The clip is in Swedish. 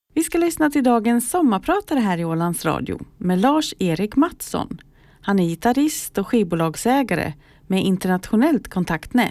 Vi ska lyssna till dagens sommarpratare här i Ålands Radio med Lars-Erik Mattsson. Han är gitarrist och skivbolagsägare med internationellt kontaktnät.